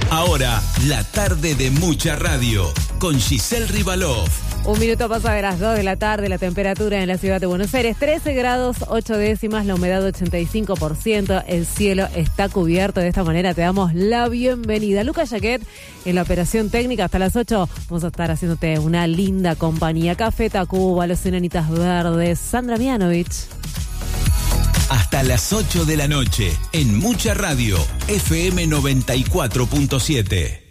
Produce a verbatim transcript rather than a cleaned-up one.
Ahora, la tarde de Mucha Radio, con Giselle Rivalov. Un minuto pasa de las dos de la tarde, la temperatura en la ciudad de Buenos Aires, trece grados, ocho décimas, la humedad ochenta y cinco por ciento, el cielo está cubierto. De esta manera te damos la bienvenida. Lucas Jaquet en la operación técnica. Hasta las ocho vamos a estar haciéndote una linda compañía. Café Tacuba, Los Enanitas Verdes, Sandra Mianovich. Hasta las ocho de la noche, en Mucha Radio, F M noventa y cuatro punto siete.